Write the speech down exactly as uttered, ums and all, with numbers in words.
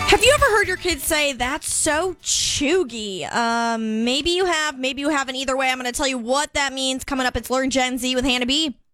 Have you ever heard your kids say, that's so chuggy? Um, maybe you have, maybe you haven't. Either way, I'm going to tell you what that means coming up. It's Learn Gen Z with Hannah B.